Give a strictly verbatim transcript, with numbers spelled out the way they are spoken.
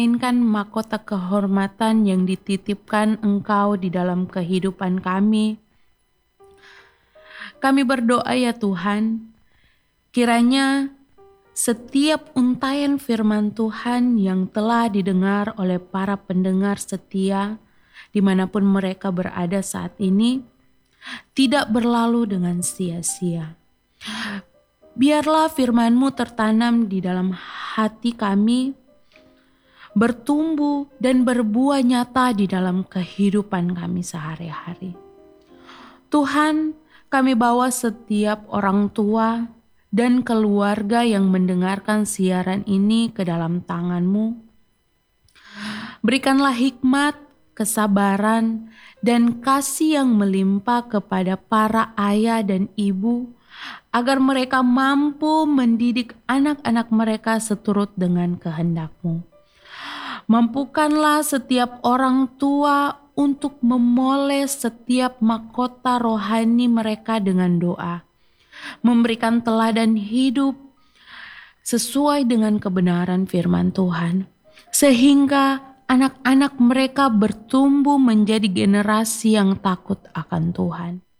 Mainkan mahkota kehormatan yang dititipkan Engkau di dalam kehidupan kami. Kami berdoa ya Tuhan, kiranya setiap untayan firman Tuhan yang telah didengar oleh para pendengar setia, dimanapun mereka berada saat ini, tidak berlalu dengan sia-sia. Biarlah firman-Mu tertanam di dalam hati kami, bertumbuh dan berbuah nyata di dalam kehidupan kami sehari-hari. Tuhan, kami bawa setiap orang tua dan keluarga yang mendengarkan siaran ini ke dalam tangan-Mu. Berikanlah hikmat, kesabaran, dan kasih yang melimpah kepada para ayah dan ibu, agar mereka mampu mendidik anak-anak mereka seturut dengan kehendak-Mu. Mampukanlah setiap orang tua untuk memoles setiap mahkota rohani mereka dengan doa, memberikan teladan hidup sesuai dengan kebenaran firman Tuhan, sehingga anak-anak mereka bertumbuh menjadi generasi yang takut akan Tuhan.